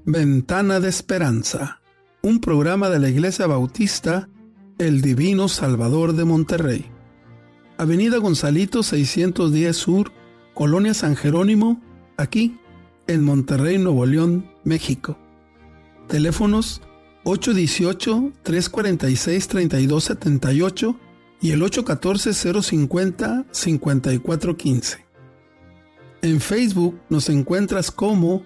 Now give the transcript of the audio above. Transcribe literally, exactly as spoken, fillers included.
Ventana de Esperanza, un programa de la Iglesia Bautista El Divino Salvador de Monterrey. Avenida Gonzalito seiscientos diez Sur, Colonia San Jerónimo, aquí en Monterrey, Nuevo León, México. Teléfonos ocho uno ocho, tres cuatro seis, tres dos siete ocho y el ocho uno cuatro, cero cinco cero, cinco cuatro uno cinco. En Facebook nos encuentras como